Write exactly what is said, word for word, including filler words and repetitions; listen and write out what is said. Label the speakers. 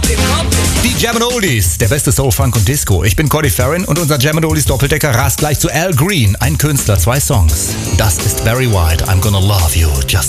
Speaker 1: Die Jam and Oldies, der beste Soul, Funk und Disco. Ich bin Cody Farron und unser Jam and Oldies Doppeldecker rast gleich zu Al Green. Ein Künstler, zwei Songs. Das ist Barry White, I'm Gonna Love You Just